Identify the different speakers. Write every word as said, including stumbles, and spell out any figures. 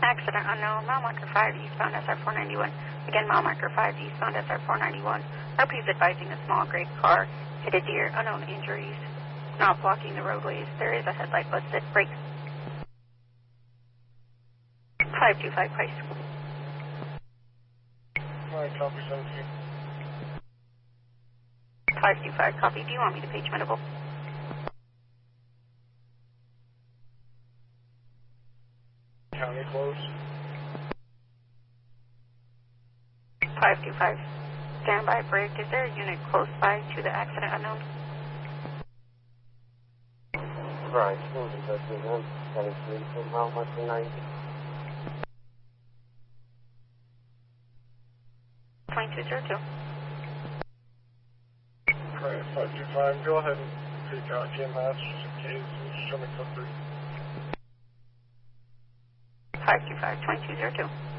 Speaker 1: Accident unknown, mile marker five, eastbound S R four ninety-one. Again, mile marker five, eastbound S R four ninety-one. R P is advising a small gray car hit a deer, unknown injuries, not blocking the roadways. There is a headlight busted. Brakes. five two five, Price.
Speaker 2: Alright, copy seventeen.
Speaker 1: five two five, copy. Do you want me to page medical?
Speaker 2: County close.
Speaker 1: five two five, standby break. Is there a unit close by to the accident unknown?
Speaker 3: Right, moving back to one, seven three, from mile marker ninety.
Speaker 1: twenty-two zero two.
Speaker 2: Alright, five two five, go ahead and take out J M S just in case. Just show me clip three.
Speaker 1: five two five, twenty-two zero two.